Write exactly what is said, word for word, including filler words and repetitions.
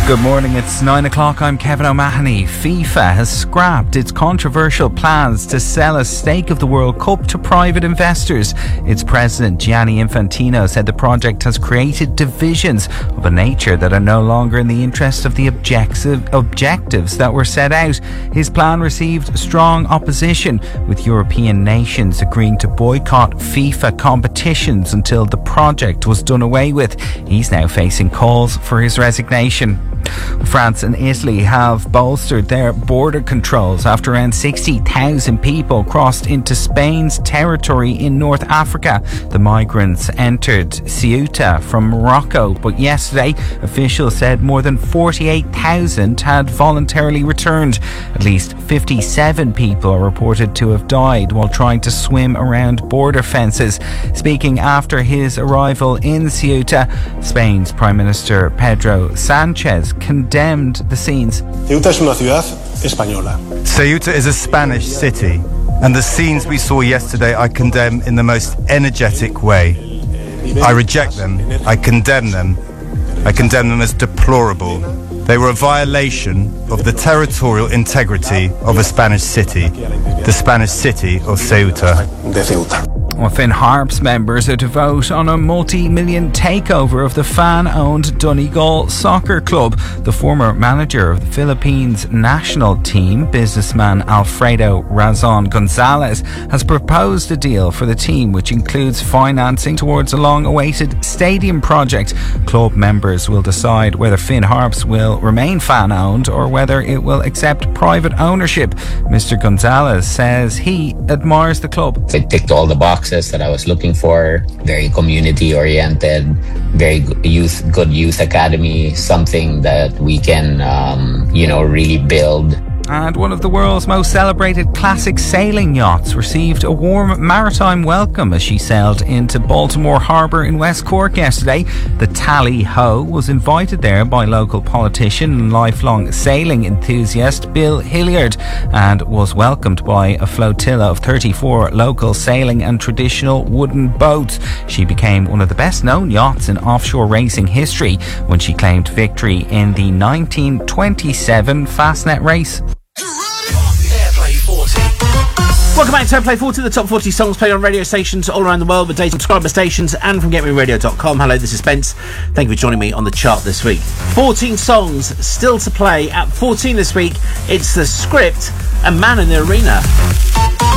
Good morning, it's nine o'clock, I'm Kevin O'Mahony. FIFA has scrapped its controversial plans to sell a stake of the World Cup to private investors. Its president, Gianni Infantino, said the project has created divisions of a nature that are no longer in the interest of the objective objectives that were set out. His plan received strong opposition, with European nations agreeing to boycott FIFA competitions until the project was done away with. He's now facing calls for his resignation. France and Italy have bolstered their border controls after around sixty thousand people crossed into Spain's territory in North Africa. The migrants entered Ceuta from Morocco, but yesterday officials said more than forty-eight thousand had voluntarily returned. At least fifty-seven people are reported to have died while trying to swim around border fences. Speaking after his arrival in Ceuta, Spain's Prime Minister Pedro Sanchez condemned the scenes. Ceuta es una ciudad española. Ceuta is a Spanish city, and the scenes we saw yesterday I condemn in the most energetic way. I reject them, I condemn them, I condemn them as deplorable. They were a violation of the territorial integrity of a Spanish city, the Spanish city of Ceuta. De Ceuta. Well, Finn Harps members are to vote on a multi-million takeover of the fan-owned Donegal Soccer Club. The former manager of the Philippines national team, businessman Alfredo Razon Gonzalez, has proposed a deal for the team which includes financing towards a long-awaited stadium project. Club members will decide whether Finn Harps will remain fan-owned or whether it will accept private ownership. Mister Gonzalez says he admires the club. It ticked all the boxes that I was looking for. Very community oriented, very good youth, good youth academy, something that we can, um, you know, really build. And one of the world's most celebrated classic sailing yachts received a warm maritime welcome as she sailed into Baltimore Harbour in West Cork yesterday. The Tally Ho was invited there by local politician and lifelong sailing enthusiast Bill Hilliard and was welcomed by a flotilla of thirty-four local sailing and traditional wooden boats. She became one of the best known yachts in offshore racing history when she claimed victory in the nineteen twenty-seven Fastnet race. Welcome back to Airplay forty, the top forty songs played on radio stations all around the world with data subscriber stations and from get me radio dot com. Hello, this is Spence. Thank you for joining me on the chart this week. fourteen songs still to play. At fourteen this week, it's The Script and Man in the Arena.